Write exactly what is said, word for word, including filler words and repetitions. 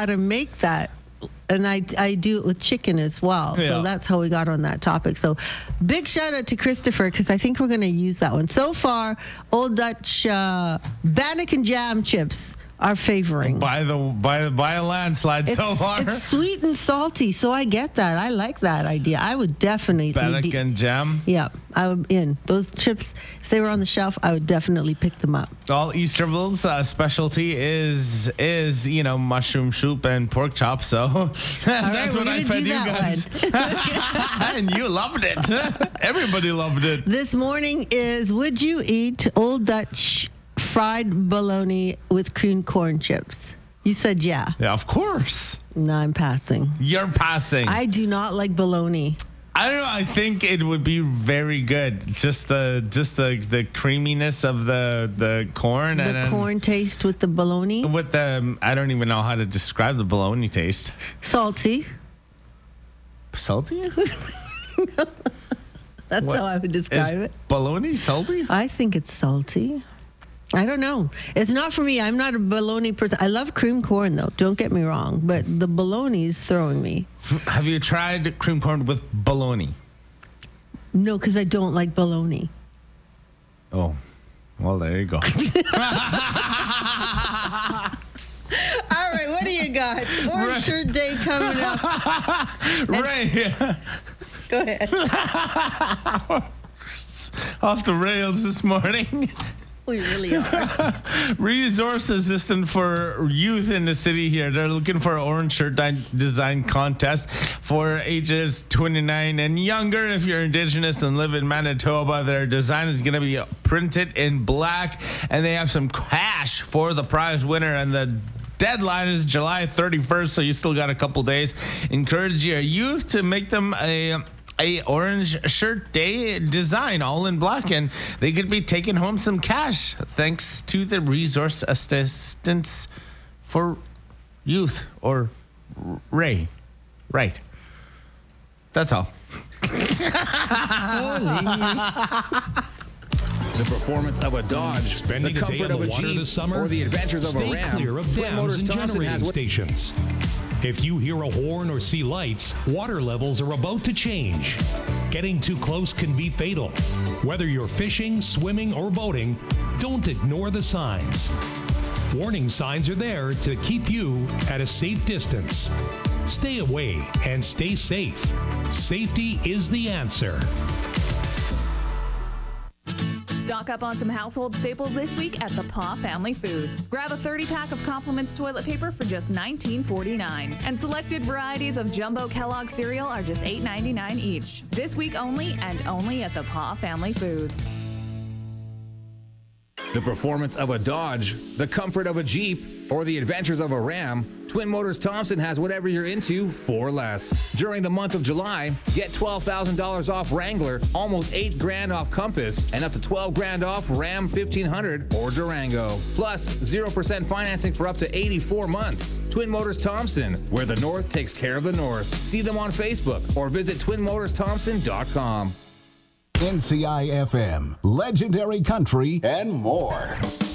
how to make that. And I, I do it with chicken as well. Yeah. So that's how we got on that topic. So big shout out to Christopher, because I think we're going to use that one. So far, Old Dutch uh, Bannock and Jam chips are favoring. By the by, by a landslide It's, so far. it's sweet and salty, so I get that. I like that idea. I would definitely Bannock be, and jam. yeah, I would in those chips. If they were on the shelf, I would definitely pick them up. All Easterville's uh, specialty is is you know mushroom soup and pork chop. So that's right, we're what I gonna fed do you that guys, and you loved it. Everybody loved it. This morning is: would you eat Old Dutch fried bologna with cream corn chips? You said yeah. Yeah, of course. No, I'm passing. You're passing. I do not like bologna. I don't know. I think it would be very good. Just the just the, the creaminess of the the corn The and then corn taste with the bologna. with the I don't even know how to describe the bologna taste. Salty. Salty? That's What? how I would describe Is it. bologna salty? I think it's salty. I don't know. It's not for me. I'm not a bologna person. I love cream corn, though. Don't get me wrong. But the bologna is throwing me. Have you tried cream corn with bologna? No, because I don't like bologna. Oh, well, there you go. All right, what do you got? Orange Right. Shirt Day coming up. Ray, Go ahead. off the rails this morning. We really are. Resource assistant for youth in the city here. They're looking for an orange shirt di- design contest for ages twenty-nine and younger. If you're Indigenous and live in Manitoba, their design is going to be printed in black, and they have some cash for the prize winner. And the deadline is July thirty-first, so you still got a couple days. Encourage your youth to make them a a orange shirt day design, all in black, and they could be taking home some cash thanks to the resource assistance for youth, or R- Ray. Right. That's all. The performance of a Dodge, Spending the a day comfort on the of a water Jeep, this summer? or the adventures of a Stay Ram. clear of Twin dams Motors and Thompson generating has what- stations. If you hear a horn or see lights, water levels are about to change. Getting too close can be fatal. Whether you're fishing, swimming, or boating, don't ignore the signs. Warning signs are there to keep you at a safe distance. Stay away and stay safe. Safety is the answer. Stock up on some household staples this week at the Paw Family Foods. Grab a thirty pack of Compliments toilet paper for just nineteen forty-nine. And selected varieties of Jumbo Kellogg cereal are just eight ninety-nine each. This week only, and only at the Paw Family Foods. The performance of a Dodge, the comfort of a Jeep, or the adventures of a Ram, Twin Motors Thompson has whatever you're into for less. During the month of July, get twelve thousand dollars off Wrangler, almost eight grand off Compass, and up to twelve grand off Ram fifteen hundred or Durango. Plus, zero percent financing for up to eighty-four months. Twin Motors Thompson, where the North takes care of the North. See them on Facebook or visit twin motors thompson dot com. N C I F M, legendary country, and more.